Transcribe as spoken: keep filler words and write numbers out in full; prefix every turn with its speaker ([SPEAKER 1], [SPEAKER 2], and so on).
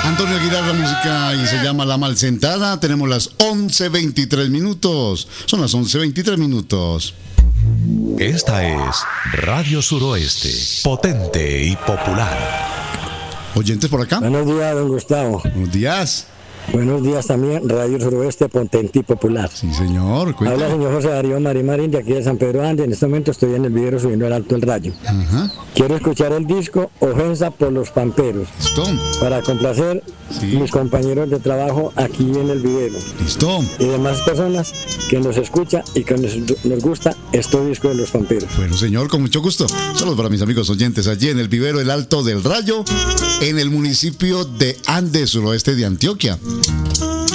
[SPEAKER 1] Antonio Aguilar, la música, y se llama La Malsentada. Tenemos las once veintitrés minutos. Son las once veintitrés minutos.
[SPEAKER 2] Esta es Radio Suroeste, potente y popular.
[SPEAKER 1] ¿Oyentes por acá?
[SPEAKER 3] Buenos días, don Gustavo.
[SPEAKER 1] Buenos días.
[SPEAKER 3] Buenos días también, Radio Suroeste, potente y popular.
[SPEAKER 1] Sí, señor. Cuéntame.
[SPEAKER 3] Habla señor José Darío Marimarín, de aquí de San Pedro Ande. En este momento estoy en el vivero subiendo al Alto del Rayo.
[SPEAKER 1] Ajá.
[SPEAKER 3] Quiero escuchar el disco Ofensa por los Pamperos.
[SPEAKER 1] Listo.
[SPEAKER 3] Para complacer
[SPEAKER 1] Sí.
[SPEAKER 3] mis compañeros de trabajo aquí en el vivero.
[SPEAKER 1] Listo.
[SPEAKER 3] Y demás personas que nos escuchan y que nos, nos gusta este disco de los Pamperos.
[SPEAKER 1] Bueno, señor, con mucho gusto. Saludos para mis amigos oyentes allí en el vivero El Alto del Rayo, en el municipio de Andes, suroeste de Antioquia.